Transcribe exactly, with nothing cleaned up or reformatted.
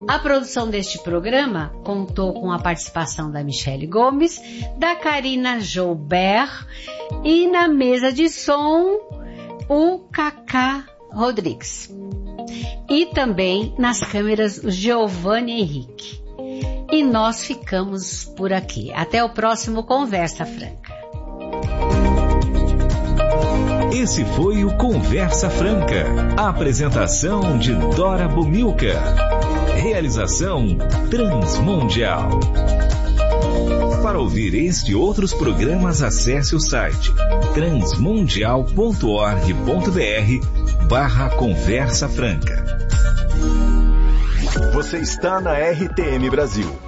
A produção deste programa contou com a participação da Michele Gomes, da Karina Joubert e na mesa de som o Cacá Rodrigues. E também nas câmeras o Giovanni Henrique. E nós ficamos por aqui. Até o próximo Conversa Franca. Esse foi o Conversa Franca. A apresentação de Dora Bumilca. Realização Transmundial. Para ouvir este e outros programas, acesse o site transmundial ponto org ponto br barra Conversa Franca. Você está na R T M Brasil.